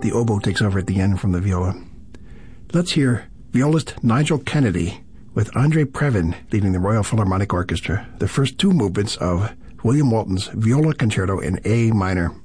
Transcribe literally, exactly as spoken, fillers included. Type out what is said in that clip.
the oboe takes over at the end from the viola. Let's hear violist Nigel Kennedy with Andre Previn leading the Royal Philharmonic Orchestra, the first two movements of William Walton's Viola Concerto in A minor.